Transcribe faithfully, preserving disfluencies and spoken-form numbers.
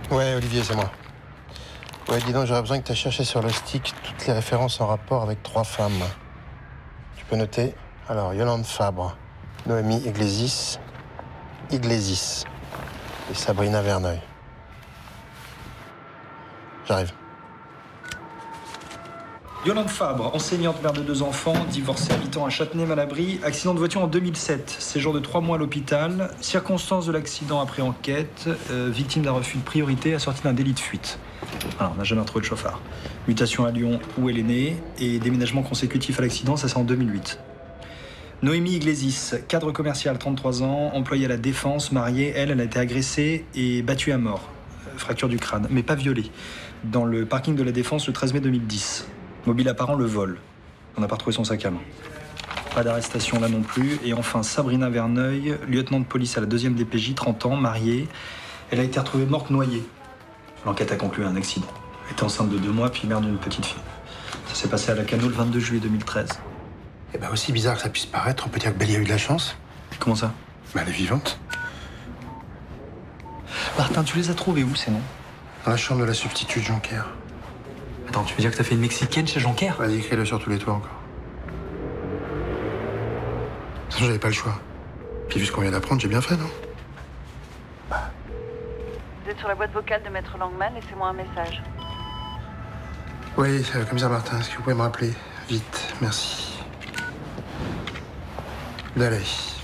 Ouais, Olivier, c'est moi. Ouais, dis donc, j'aurais besoin que tu aies cherché sur le stick toutes les références en rapport avec trois femmes. Tu peux noter. Alors, Yolande Fabre, Noémie Iglesias, Iglesias et Sabrina Verneuil. J'arrive. Yolande Fabre, enseignante, mère de deux enfants, divorcée, habitant à Châtenay-Malabry, accident de voiture en deux mille sept, séjour de trois mois à l'hôpital, circonstances de l'accident après enquête, euh, victime d'un refus de priorité assorti d'un délit de fuite. Alors, on n'a jamais retrouvé le chauffard. Mutation à Lyon, où elle est née, et déménagement consécutif à l'accident, ça c'est en deux mille huit. Noémie Iglesias, cadre commercial, trente-trois ans, employée à la Défense, mariée, elle, elle a été agressée et battue à mort. Euh, fracture du crâne, mais pas violée. Dans le parking de la Défense le treize mai deux mille dix. Mobile apparent, le vol. On n'a pas retrouvé son sac à main. Pas d'arrestation là non plus. Et enfin, Sabrina Verneuil, lieutenant de police à la deuxième D P J, trente ans, mariée. Elle a été retrouvée morte noyée. L'enquête a conclu un accident. Elle était enceinte de deux mois, puis mère d'une petite fille. Ça s'est passé à Lacanau le vingt-deux juillet deux mille treize. Eh ben, aussi bizarre que ça puisse paraître, on peut dire que Bélier a eu de la chance. Comment ça? Bah, elle est vivante. Martin, tu les as trouvés où, ces noms? Dans la chambre de la substitute Jonker. Attends, tu veux dire que t'as fait une mexicaine chez Jonker? Vas-y, écris-le sur tous les toits encore. De toute façon, j'avais pas le choix. Puis vu ce qu'on vient d'apprendre, j'ai bien fait, non? Vous êtes sur la boîte vocale de Maître Langman, laissez-moi un message. Oui, euh, commissaire Martin, est-ce que vous pouvez me rappeler? Vite, merci. D'aller.